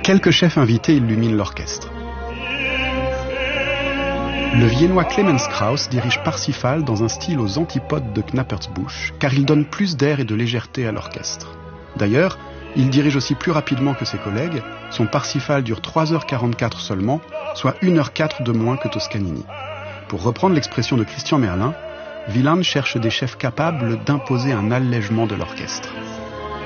Quelques chefs invités illuminent l'orchestre. Le Viennois Clemens Krauss dirige Parsifal dans un style aux antipodes de Knappertsbusch, car il donne plus d'air et de légèreté à l'orchestre. D'ailleurs, il dirige aussi plus rapidement que ses collègues, son Parsifal dure 3h44 seulement, soit 1h04 de moins que Toscanini. Pour reprendre l'expression de Christian Merlin, Wieland cherche des chefs capables d'imposer un allègement de l'orchestre.